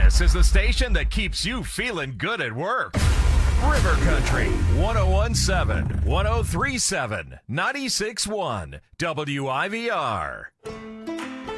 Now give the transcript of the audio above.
This is the station that keeps you feeling good at work. River Country, 1017, 1037, 96.1, WIVR.